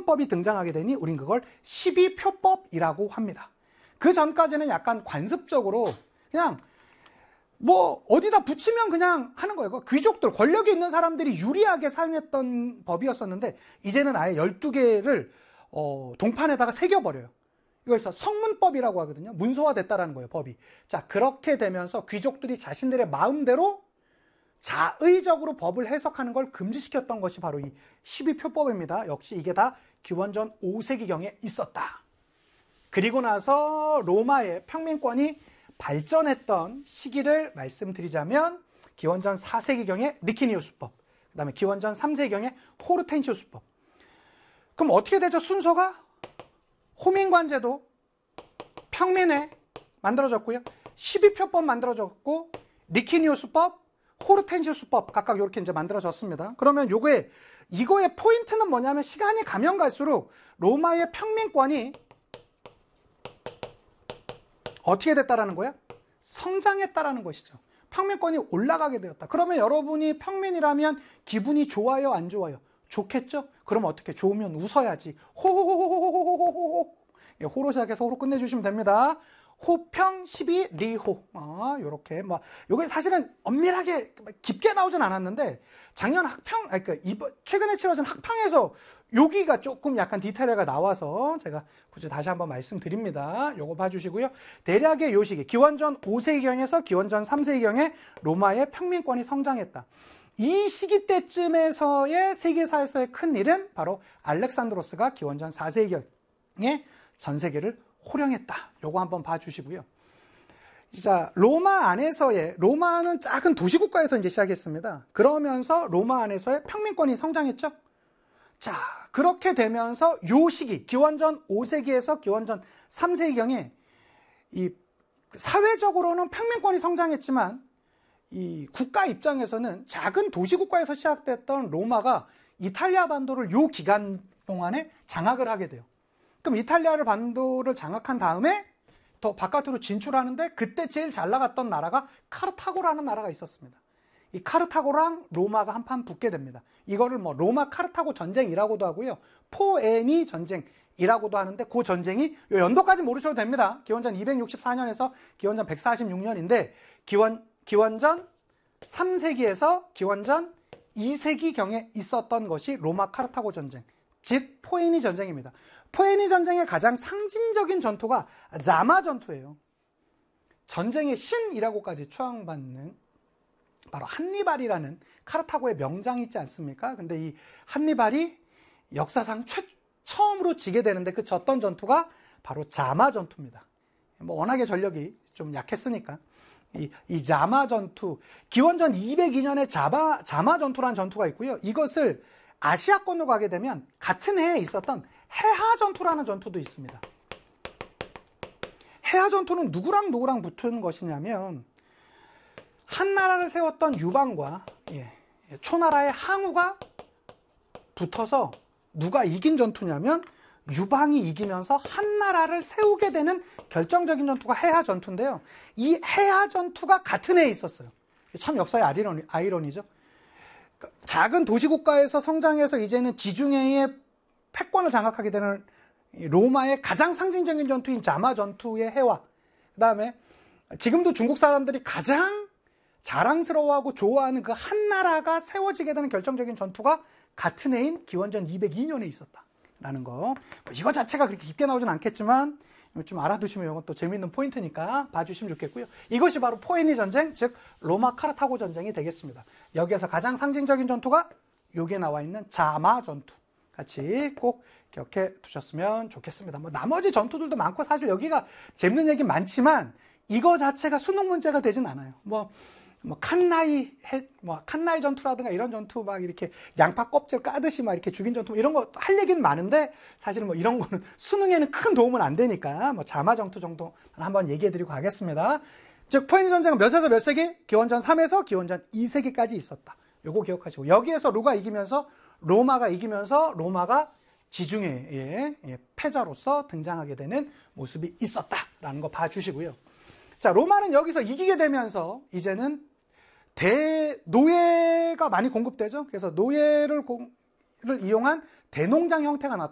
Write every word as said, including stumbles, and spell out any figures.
성문법이 등장하게 되니 우린 그걸 십이표법이라고 합니다. 그 전까지는 약간 관습적으로 그냥 뭐 어디다 붙이면 그냥 하는 거예요. 귀족들, 권력이 있는 사람들이 유리하게 사용했던 법이었었는데 이제는 아예 열두 개를 어, 동판에다가 새겨버려요. 이거에서 성문법이라고 하거든요. 문서화됐다라는 거예요, 법이. 자, 그렇게 되면서 귀족들이 자신들의 마음대로 자의적으로 법을 해석하는 걸 금지시켰던 것이 바로 이 십이표법입니다. 역시 이게 다 기원전 오 세기경에 있었다. 그리고 나서 로마의 평민권이 발전했던 시기를 말씀드리자면 기원전 사 세기경의 리키니우스법, 그 다음에 기원전 삼 세기경의 호르텐시우스법. 그럼 어떻게 되죠? 순서가 호민관제도 평민회 만들어졌고요. 십이표법 만들어졌고 리키니우스법, 호르텐시우스법 각각 이렇게 이제 만들어졌습니다. 그러면 요거에 이거의 포인트는 뭐냐면 시간이 가면 갈수록 로마의 평민권이 어떻게 됐다라는 거야? 성장했다라는 것이죠. 평민권이 올라가게 되었다. 그러면 여러분이 평민이라면 기분이 좋아요, 안 좋아요? 좋겠죠? 그럼 어떻게? 좋으면 웃어야지. 호호호호호호호호호. 호로 시작해서 호로 끝내주시면 됩니다. 호평 십이 리호. 아, 요렇게. 뭐, 요게 사실은 엄밀하게 깊게 나오진 않았는데, 작년 학평, 아니, 그, 이번, 최근에 치러진 학평에서 여기가 조금 약간 디테일가 나와서 제가 굳이 다시 한번 말씀드립니다. 요거 봐주시고요. 대략의 요 시기, 기원전 오 세기경에서 기원전 삼 세기경에 로마의 평민권이 성장했다. 이 시기 때쯤에서의 세계사에서의 큰 일은 바로 알렉산드로스가 기원전 사 세기경에 전 세계를 호령했다. 요거 한번 봐주시고요. 자, 로마 안에서의, 로마는 작은 도시국가에서 이제 시작했습니다. 그러면서 로마 안에서의 평민권이 성장했죠. 자, 그렇게 되면서 요 시기, 기원전 오 세기에서 기원전 삼 세기경에 이 사회적으로는 평민권이 성장했지만 이 국가 입장에서는 작은 도시국가에서 시작됐던 로마가 이탈리아 반도를 요 기간 동안에 장악을 하게 돼요. 그럼 이탈리아를 반도를 장악한 다음에 더 바깥으로 진출하는데 그때 제일 잘 나갔던 나라가 카르타고라는 나라가 있었습니다. 이 카르타고랑 로마가 한판 붙게 됩니다. 이거를 뭐 로마 카르타고 전쟁이라고도 하고요. 포에니 전쟁이라고도 하는데 그 전쟁이 요 연도까지 모르셔도 됩니다. 기원전 이백육십사 년에서 기원전 백사십육 년인데 기원, 기원전 삼 세기에서 기원전 이 세기경에 있었던 것이 로마 카르타고 전쟁, 즉 포에니 전쟁입니다. 포에니 전쟁의 가장 상징적인 전투가 자마 전투예요. 전쟁의 신이라고까지 추앙받는 바로 한니발이라는 카르타고의 명장이 있지 않습니까? 근데 이 한니발이 역사상 최, 처음으로 지게 되는데 그 졌던 전투가 바로 자마 전투입니다. 뭐 워낙에 전력이 좀 약했으니까. 이, 이 자마 전투, 기원전 이백이 년에 자마, 자마 전투라는 전투가 있고요. 이것을 아시아권으로 가게 되면 같은 해에 있었던 해하 전투라는 전투도 있습니다. 해하 전투는 누구랑 누구랑 붙은 것이냐면 한 나라를 세웠던 유방과 예, 초나라의 항우가 붙어서 누가 이긴 전투냐면 유방이 이기면서 한 나라를 세우게 되는 결정적인 전투가 해하 전투인데요. 이 해하 전투가 같은 해에 있었어요. 참 역사의 아이러니, 아이러니죠. 작은 도시국가에서 성장해서 이제는 지중해의 패권을 장악하게 되는 로마의 가장 상징적인 전투인 자마 전투의 해와 그 다음에 지금도 중국 사람들이 가장 자랑스러워하고 좋아하는 그 한 나라가 세워지게 되는 결정적인 전투가 같은 해인 기원전 이백이 년에 있었다라는 거. 이거 자체가 그렇게 깊게 나오진 않겠지만 좀 알아두시면 이건 또 재미있는 포인트니까 봐주시면 좋겠고요. 이것이 바로 포에니 전쟁, 즉 로마 카르타고 전쟁이 되겠습니다. 여기에서 가장 상징적인 전투가 여기에 나와 있는 자마 전투. 같이 꼭 기억해 두셨으면 좋겠습니다. 뭐 나머지 전투들도 많고 사실 여기가 재밌는 얘기 많지만 이거 자체가 수능 문제가 되진 않아요. 뭐, 뭐 칸나이 해, 뭐 칸나이 전투라든가 이런 전투 막 이렇게 양파 껍질 까듯이 막 이렇게 죽인 전투 이런 거 할 얘기는 많은데 사실 뭐 이런 거는 수능에는 큰 도움은 안 되니까 뭐 자마 전투 정도 한번 얘기해 드리고 가겠습니다. 즉 포에니 전쟁은 몇에서 몇 세기? 기원전 삼에서 기원전 이 세기까지 있었다. 요거 기억하시고 여기에서 누가 이기면서 로마가 이기면서 로마가 지중해의 패자로서 등장하게 되는 모습이 있었다라는 거 봐주시고요. 자, 로마는 여기서 이기게 되면서 이제는 대, 노예가 많이 공급되죠. 그래서 노예를 공, 를 이용한 대농장 형태가 나,